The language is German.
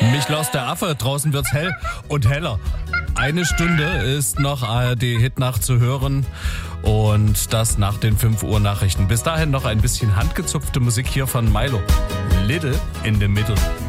Mich los der Affe, draußen wird's hell und heller. Eine Stunde ist noch ARD-Hitnacht zu hören und das nach den 5 Uhr Nachrichten. Bis dahin noch ein bisschen handgezupfte Musik hier von Milo. Little in the Middle.